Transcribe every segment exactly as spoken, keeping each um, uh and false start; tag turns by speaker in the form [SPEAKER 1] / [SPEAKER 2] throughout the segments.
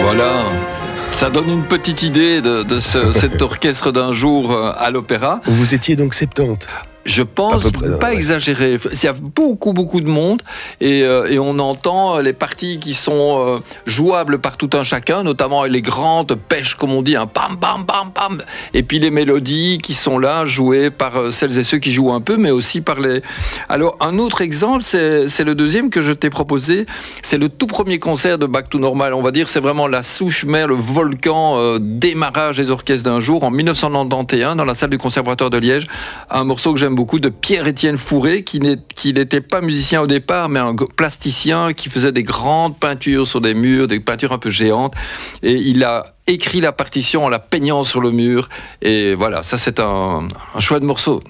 [SPEAKER 1] Voilà. Ça donne une petite idée de, de ce, cet orchestre d'un jour à l'opéra.
[SPEAKER 2] Vous étiez donc soixante-dix.
[SPEAKER 1] Je pense, près, pas ouais. exagérer. Il y a beaucoup, beaucoup de monde et, euh, et on entend les parties qui sont euh, jouables par tout un chacun, notamment les grandes pêches, comme on dit, un pam, pam, pam, pam. Et puis les mélodies qui sont là, jouées par euh, celles et ceux qui jouent un peu, mais aussi par les... Alors, un autre exemple, c'est, c'est le deuxième que je t'ai proposé. C'est le tout premier concert de Back to Normal. On va dire, c'est vraiment la souche mère, le volcan, euh, démarrage des orchestres d'un jour, en dix-neuf cent quatre-vingt-onze, dans la salle du Conservatoire de Liège. Un morceau que j'aime beaucoup de Pierre-Étienne Fourré, qui, n'est, qui n'était pas musicien au départ, mais un plasticien qui faisait des grandes peintures sur des murs, des peintures un peu géantes. Et il a écrit la partition en la peignant sur le mur. Et voilà, ça c'est un, un chouette morceau.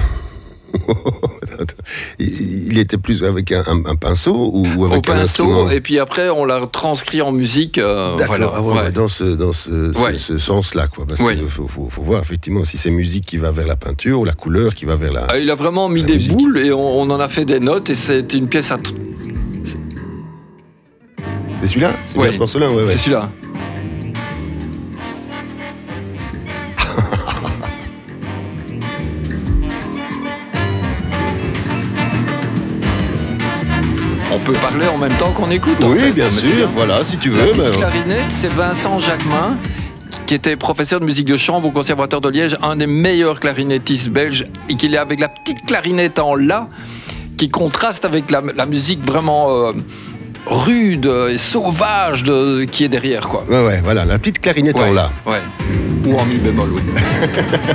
[SPEAKER 2] Il était plus avec un, un, un pinceau ou avec
[SPEAKER 1] Au pinceau,
[SPEAKER 2] un instrument.
[SPEAKER 1] Et puis après on l'a transcrit en musique. Euh,
[SPEAKER 2] D'accord,
[SPEAKER 1] voilà,
[SPEAKER 2] ah ouais,
[SPEAKER 1] ouais.
[SPEAKER 2] dans ce, dans ce,
[SPEAKER 1] ouais.
[SPEAKER 2] ce, ce sens-là, quoi. Parce
[SPEAKER 1] ouais.
[SPEAKER 2] qu'il faut, faut, faut voir effectivement si c'est musique qui va vers la peinture ou la couleur qui va vers la.
[SPEAKER 1] Ah, il a vraiment mis des musique. boules et on, on en a fait des notes et c'est une pièce à. T-
[SPEAKER 2] c'est celui-là, c'est
[SPEAKER 1] ouais.
[SPEAKER 2] bien ce morceau-là, ouais, ouais.
[SPEAKER 1] C'est celui-là. On peut parler en même temps qu'on écoute.
[SPEAKER 2] Oui,
[SPEAKER 1] en fait.
[SPEAKER 2] bien sûr, bien. Voilà, si tu veux.
[SPEAKER 1] La
[SPEAKER 2] bah,
[SPEAKER 1] clarinette, c'est Vincent Jacquemin, qui était professeur de musique de chambre au Conservatoire de Liège, un des meilleurs clarinettistes belges, et qu'il est avec la petite clarinette en la, qui contraste avec la, la musique vraiment euh, rude et sauvage de, qui est derrière, quoi.
[SPEAKER 2] Ouais, ouais, voilà, la petite clarinette
[SPEAKER 1] ouais,
[SPEAKER 2] en la.
[SPEAKER 1] Ouais. Ou en mi bémol, oui.